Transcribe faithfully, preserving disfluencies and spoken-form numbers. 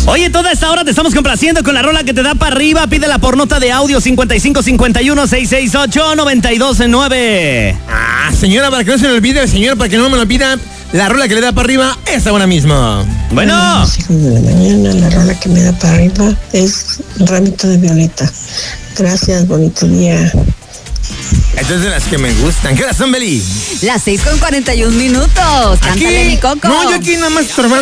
Oye, toda esta hora te estamos complaciendo con la rola que te da para arriba. Pídela por nota de audio cincuenta y cinco cincuenta y uno, seiscientos sesenta y ocho, noventa y dos nueve. Ah, señora, para que no se me olvide, señor, para que no me lo pida, la rola que le da para arriba es ahora mismo. Bueno. A las cinco de la mañana, la rola que me da para arriba es Ramito de Violeta. Gracias, bonito día. Estas de las que me gustan. ¿Qué horas son, Beli? Las seis con cuarenta y un minutos. Cántale, mi Coco. No, yo aquí nada más estorbando.